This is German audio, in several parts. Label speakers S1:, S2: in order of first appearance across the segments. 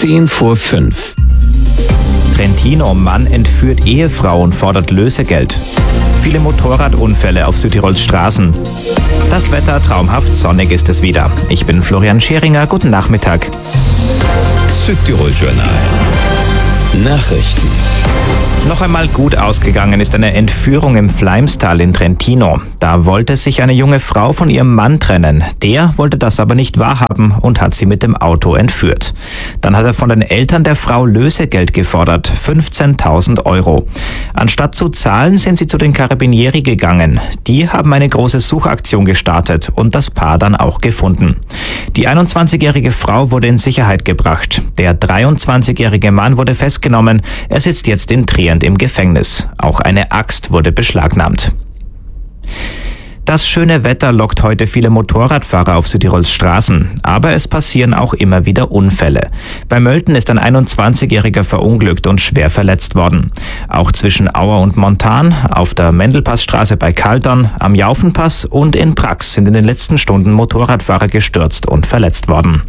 S1: 5:10.
S2: Trentino, Mann entführt Ehefrau und fordert Lösegeld. Viele Motorradunfälle auf Südtirols Straßen. Das Wetter traumhaft sonnig ist es wieder. Ich bin Florian Scheringer, guten Nachmittag.
S1: Südtirol Journal. Nachrichten.
S2: Noch einmal gut ausgegangen ist eine Entführung im Fleimstal in Trentino. Da wollte sich eine junge Frau von ihrem Mann trennen. Der wollte das aber nicht wahrhaben und hat sie mit dem Auto entführt. Dann hat er von den Eltern der Frau Lösegeld gefordert, 15.000 Euro. Anstatt zu zahlen, sind sie zu den Carabinieri gegangen. Die haben eine große Suchaktion gestartet und das Paar dann auch gefunden. Die 21-jährige Frau wurde in Sicherheit gebracht. Der 23-jährige Mann wurde festgenommen. Er sitzt jetzt in Trient im Gefängnis. Auch eine Axt wurde beschlagnahmt. Das schöne Wetter lockt heute viele Motorradfahrer auf Südtirols Straßen. Aber es passieren auch immer wieder Unfälle. Bei Mölten ist ein 21-Jähriger verunglückt und schwer verletzt worden. Auch zwischen Auer und Montan, auf der Mendelpassstraße bei Kaldern, am Jaufenpass und in Prax sind in den letzten Stunden Motorradfahrer gestürzt und verletzt worden.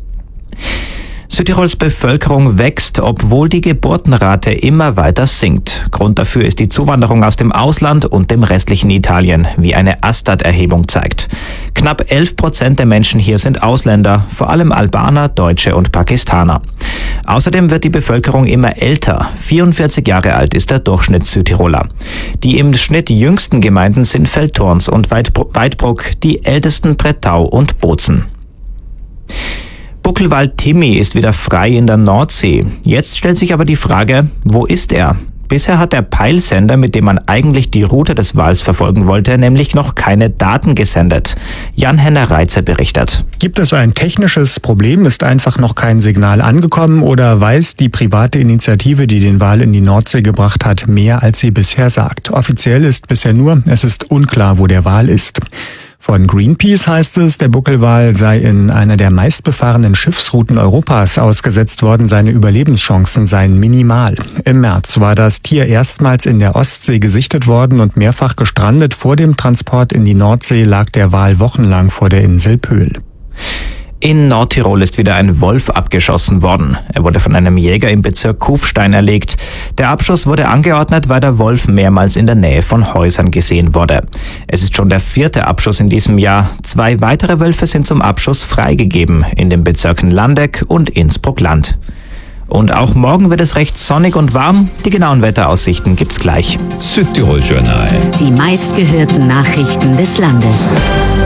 S2: Südtirols Bevölkerung wächst, obwohl die Geburtenrate immer weiter sinkt. Grund dafür ist die Zuwanderung aus dem Ausland und dem restlichen Italien, wie eine Astat-Erhebung zeigt. Knapp 11% der Menschen hier sind Ausländer, vor allem Albaner, Deutsche und Pakistaner. Außerdem wird die Bevölkerung immer älter. 44 Jahre alt ist der Durchschnitts-Südtiroler. Die im Schnitt jüngsten Gemeinden sind Veltorns und Weidbruck, die ältesten Brettau und Bozen. Buckelwald-Timmi ist wieder frei in der Nordsee. Jetzt stellt sich aber die Frage, wo ist er? Bisher hat der Peilsender, mit dem man eigentlich die Route des Wals verfolgen wollte, nämlich noch keine Daten gesendet. Jan-Henner Reitzer berichtet.
S3: Gibt es ein technisches Problem? Ist einfach noch kein Signal angekommen oder weiß die private Initiative, die den Wal in die Nordsee gebracht hat, mehr als sie bisher sagt? Offiziell ist bisher nur, es ist unklar, wo der Wal ist. Von Greenpeace heißt es, der Buckelwal sei in einer der meistbefahrenen Schiffsrouten Europas ausgesetzt worden. Seine Überlebenschancen seien minimal. Im März war das Tier erstmals in der Ostsee gesichtet worden und mehrfach gestrandet. Vor dem Transport in die Nordsee lag der Wal wochenlang vor der Insel Pöhl.
S2: In Nordtirol ist wieder ein Wolf abgeschossen worden. Er wurde von einem Jäger im Bezirk Kufstein erlegt. Der Abschuss wurde angeordnet, weil der Wolf mehrmals in der Nähe von Häusern gesehen wurde. Es ist schon der 4. Abschuss in diesem Jahr. 2 weitere Wölfe sind zum Abschuss freigegeben in den Bezirken Landeck und Innsbruck-Land. Und auch morgen wird es recht sonnig und warm. Die genauen Wetteraussichten gibt's gleich.
S1: Südtirol Journal.
S4: Die meistgehörten Nachrichten des Landes.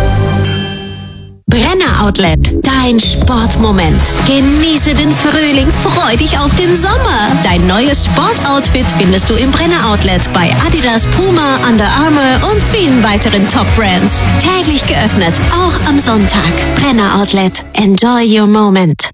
S4: Brenner Outlet, dein Sportmoment. Genieße den Frühling, freu dich auf den Sommer. Dein neues Sportoutfit findest du im Brenner Outlet bei Adidas, Puma, Under Armour und vielen weiteren Top-Brands. Täglich geöffnet, auch am Sonntag. Brenner Outlet, enjoy your moment.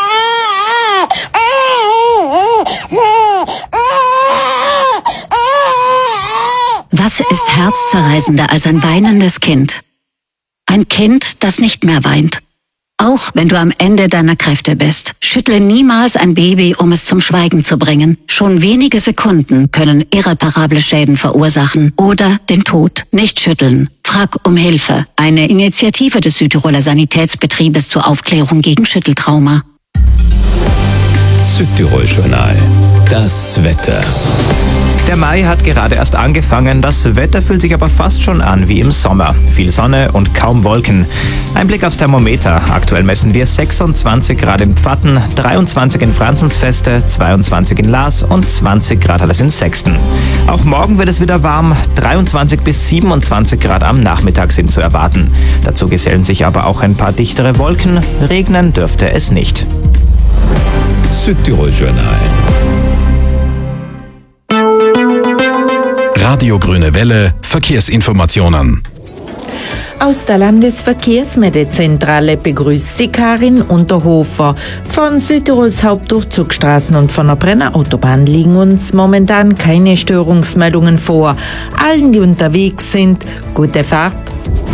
S4: Was ist herzzerreißender als ein weinendes Kind? Ein Kind, das nicht mehr weint. Auch wenn du am Ende deiner Kräfte bist, schüttle niemals ein Baby, um es zum Schweigen zu bringen. Schon wenige Sekunden können irreparable Schäden verursachen oder den Tod. Nicht schütteln. Frag um Hilfe. Eine Initiative des Südtiroler Sanitätsbetriebes zur Aufklärung gegen Schütteltrauma.
S1: Südtirol Journal. Das Wetter.
S2: Der Mai hat gerade erst angefangen, das Wetter fühlt sich aber fast schon an wie im Sommer. Viel Sonne und kaum Wolken. Ein Blick aufs Thermometer. Aktuell messen wir 26 Grad in Pfatten, 23 in Franzensfeste, 22 in Laas und 20 Grad hat es in Sexten. Auch morgen wird es wieder warm, 23 bis 27 Grad am Nachmittag sind zu erwarten. Dazu gesellen sich aber auch ein paar dichtere Wolken. Regnen dürfte es nicht.
S1: Südtirol Journal.
S5: Radio Grüne Welle, Verkehrsinformationen.
S6: Aus der Landesverkehrsmeldzentrale begrüßt sie Karin Unterhofer. Von Südtirols Hauptdurchzugsstraßen und von der Brenner Autobahn liegen uns momentan keine Störungsmeldungen vor. Allen, die unterwegs sind, gute Fahrt.